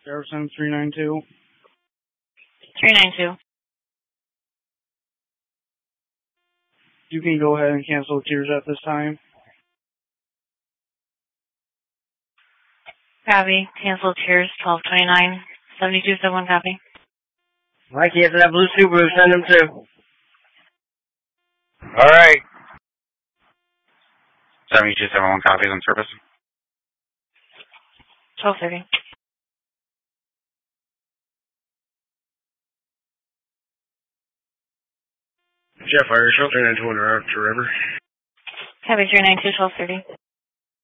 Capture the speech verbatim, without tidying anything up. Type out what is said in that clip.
Jefferson three nine two. three nine two. You can go ahead and cancel tiers at this time. Copy. Cancel tiers twelve twenty-nine. seventy-two seventy-one copy. I cancel that blue Subaru. Send them too. All right. seventy-two seventy-one copies on service. twelve thirty. Jeff Irish, three nine two one to River. Copy three nine two, twelve thirty.